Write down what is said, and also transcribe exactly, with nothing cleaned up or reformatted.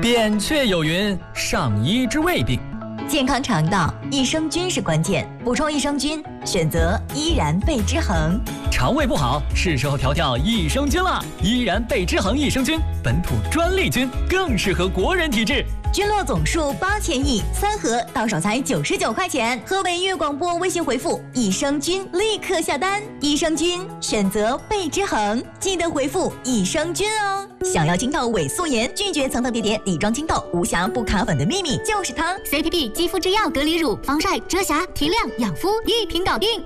扁鹊有云：上医治未病。 健康肠道，益生菌是关键。补充益生菌，选择依然贝之恒。 肠胃不好，是时候调调益生菌了。依然贝之恒益生菌，本土专利菌，更适合国人体质。 菌落总数八千亿，三盒到手才九十九块钱。河北粤广播微信回复益生菌，立刻下单。益生菌选择贝之恒，记得回复益生菌哦。想要清透伪素颜，拒绝层层叠叠底妆清透、无瑕不卡粉的秘密就是它。 C P P 肌肤之钥隔离乳，防晒、遮瑕、提亮、养肤，一瓶搞定。